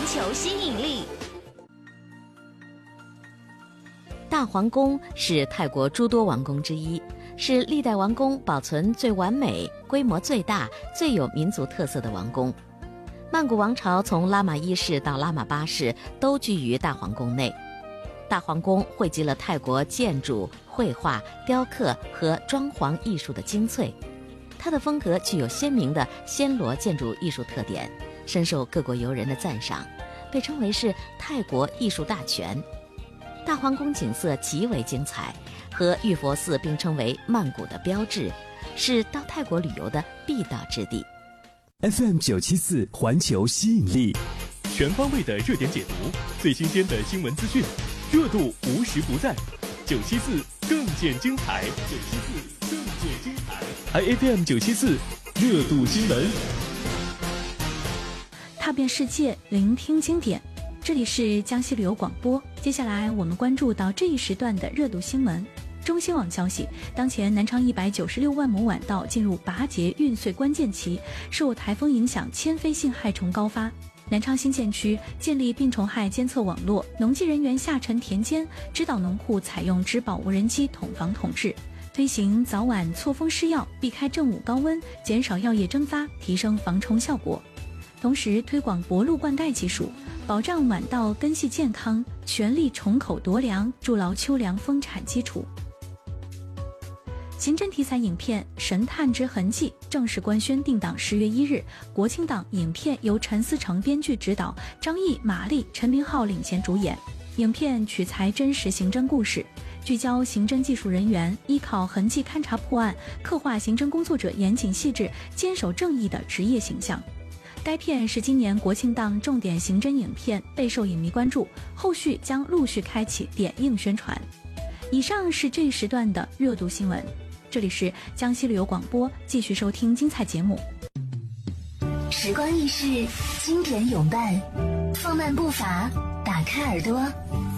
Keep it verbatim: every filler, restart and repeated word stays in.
球新引力。 大皇宫是泰国诸多王宫之一，是历代王宫保存最完美、规模最大、最有民族特色的王宫。曼谷王朝从拉玛一世到拉玛八世都居于大皇宫内。大皇宫汇集了泰国建筑、绘画、雕刻和装潢艺术的精粹，它的风格具有鲜明的暹罗建筑艺术特点，深受各国游人的赞赏，被称为是泰国艺术大全。大皇宫景色极为精彩，和玉佛寺并称为曼谷的标志，是到泰国旅游的必到之地。 F M 九七四环球吸引力， 全方位的热点解读，最新鲜的新闻资讯，热度无时不在。九七四更见精彩，九七四更见精彩。I F M 九七四热度新闻， 踏遍世界，聆听经典。这里是江西旅游广播，接下来我们关注到这一时段的热度新闻。中新网消息，当前南昌一百九十六万亩晚稻进入拔节运穗关键期，受台风影响，铅飞性害虫高发。南昌新建区建立病虫害监测网络，农技人员下沉田间，指导农户采用植保无人机统防统治，推行早晚错峰施药，避开正午高温，减少药液蒸发，提升防虫效果。同时推广柏露灌溉技术，保障晚稻根系健康，全力重口夺粮，筑牢秋粮丰产基础。刑侦题材影片《神探之痕迹》正式官宣定档十月一日，国庆档影片由陈思诚编剧执导，张译、马丽、陈明昊领衔主演。影片取材真实刑侦故事，聚焦刑侦技术人员依靠痕迹勘查破案，刻画刑侦工作者严谨细致、坚守正义的职业形象。该片是今年国庆档重点刑侦影片，备受影迷关注，后续将陆续开启点映宣传。以上是这一时段的热度新闻，这里是江西旅游广播，继续收听精彩节目。 时光易逝，经典永伴，放慢步伐，打开耳朵，